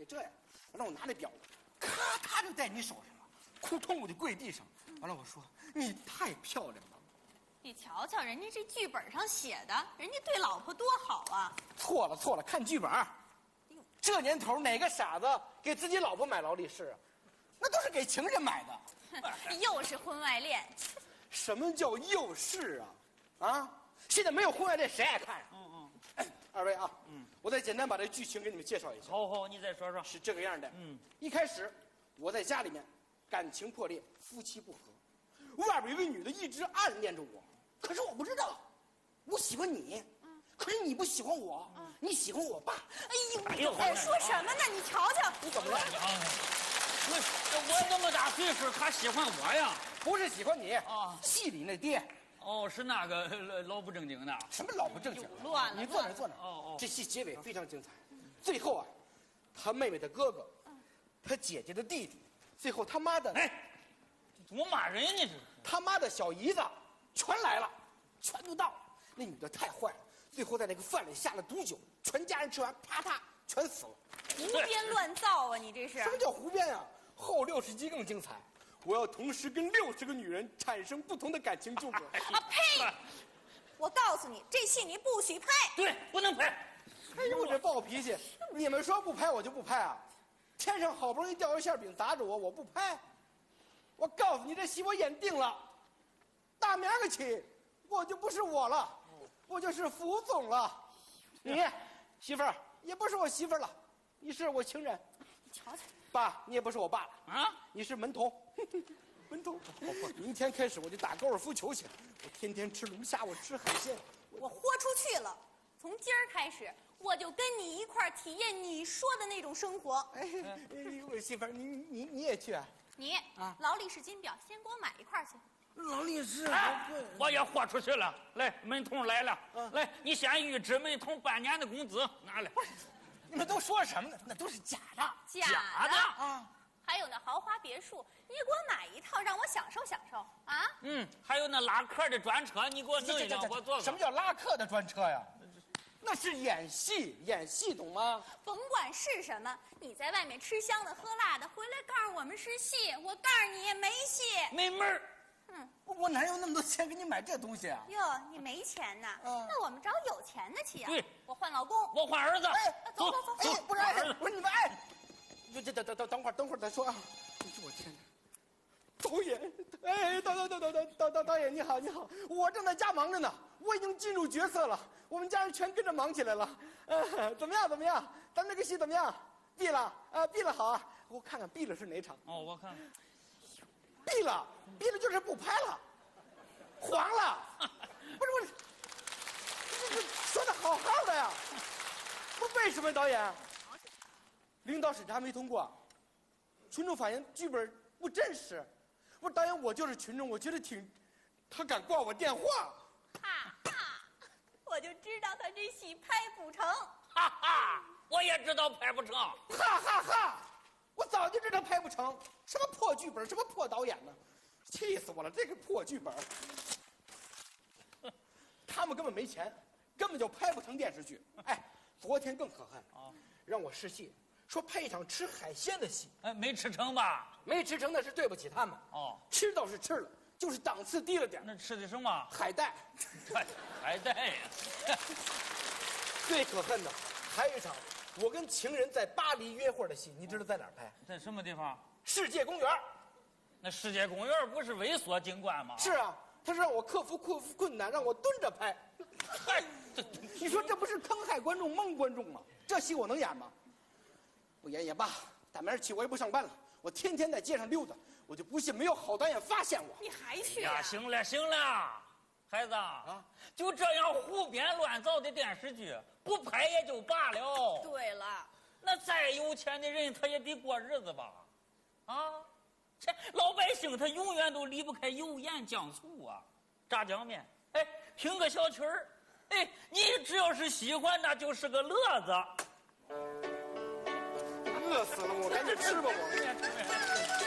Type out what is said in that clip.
这样。完了，我拿那表，咔嚓就在你手上了，扑通我就跪地上。完了，我说你太漂亮了。 你瞧瞧，人家这剧本上写的，人家对老婆多好啊！ 错了，看剧本。这年头哪个傻子给自己老婆买劳力士啊？那都是给情人买的。 又是婚外恋。 什么叫又是啊？啊！现在没有婚外恋，谁爱看呀？二位啊，我再简单把这剧情给你们介绍一下。 好，你再说说。 是这个样的。一开始我在家里面感情破裂，夫妻不和，外边有个女的一直暗恋着我，可是我不知道，我喜欢你，可是你不喜欢我，你喜欢我爸。 哎呦，还说什么呢？你瞧瞧， 你怎么了？ 我那么大岁数，他喜欢我呀？ 不是喜欢你啊， 戏里那爹。 哦，是那个老不正经的。 什么老不正经？ 乱了！ 你坐那。 哦， 这戏结尾非常精彩，最后啊，他妹妹的哥哥，他姐姐的弟弟，最后他妈的， 哎，怎么骂人呢？这是他妈的小姨子，全来了，全都到了。那女的太坏了，最后在那个饭里下了毒酒，全家人吃完，啪嗒全死了。 胡编乱造啊！你这是什么叫胡编啊？后60集更精彩。我要同时跟60个女人产生不同的感情纠葛。 啊呸！我告诉你，这戏你不许拍。 对，不能拍。 哎呦，我这暴脾气！你们说不拍我就不拍啊！天上好不容易掉一馅饼砸着我，我不拍。我告诉你，这戏我演定了，大明儿个起，我就不是我了，我就是福总了。你媳妇儿也不是我媳妇儿了，你是我情人。 你瞧瞧。 爸，你也不是我爸了啊！ 你是门童，门童。明天开始我就打高尔夫球去，我天天吃龙虾，我吃海鲜， 我豁出去了。从今儿开始，我就跟你一块儿体验你说的那种生活。 哎，我媳妇儿，你也去啊？ 你劳力士金表，先给我买一块去。 劳力士， 我也豁出去了。来，门童来了，来，你先预支门童半年的工资，拿来。 你们都说什么呢？那都是假的， 假的啊！ 还有那豪华别墅，你给我买一套，让我享受享受啊！ 还有那拉客的专车，你给我弄一辆，我坐。 什么叫拉客的专车呀？那是演戏，懂吗？ 甭管是什么，你在外面吃香的喝辣的，回来告诉我们是戏，我告诉你没戏， 没门儿。 我哪有那么多钱给你买这东西啊？ 哟，你没钱呐？那我们找有钱的去啊！ 对， 我换老公， 我换儿子。 走。 哎，不是，不是你们哎，等会儿再说啊！哎呦我天哪！导演，哎，导演你好，我正在家忙着呢，我已经进入角色了，我们家人全跟着忙起来了。怎么样？咱们这个戏怎么样？闭了啊，闭了好啊！我看看闭了是哪场？ 哦，我看。 闭了就是不拍了，黄了。不是，这说的好好的呀，不是为什么导演？领导审查没通过，群众反映剧本不真实。不是导演，我就是群众，我觉得他敢挂我电话。 哈哈，我就知道他这戏拍不成。 哈哈，我也知道拍不成。 哈，我早就知道拍不成，什么破剧本，什么破导演呢，气死我了！这个破剧本，他们根本没钱，根本就拍不成电视剧。哎，昨天更可恨啊，让我试戏，说拍一场吃海鲜的戏， 哎，没吃成吧？ 没吃成那是对不起他们。 哦， 吃倒是吃了，就是档次低了点。 那吃的什么？ 海带。 海带呀。 最可恨的还有一场，我跟情人在巴黎约会的戏，你知道在哪儿拍？ 在什么地方？ 世界公园。 那世界公园不是微缩景观吗？ 是啊，他是让我克服困难，让我蹲着拍。 嗨， 你说这不是坑害观众、蒙观众吗？这戏我能演吗？不演也罢，打明儿起我也不上班了，我天天在街上溜达，我就不信没有好导演发现我。 你还去呀？行了，孩子啊，就这样胡编乱造的电视剧，不拍也就罢了。 对了， 那再有钱的人，他也得过日子吧？啊，这老百姓他永远都离不开油盐酱醋啊，炸酱面，哎，评个小曲儿，哎，你只要是喜欢，那就是个乐子。 饿死了我，赶紧吃吧我。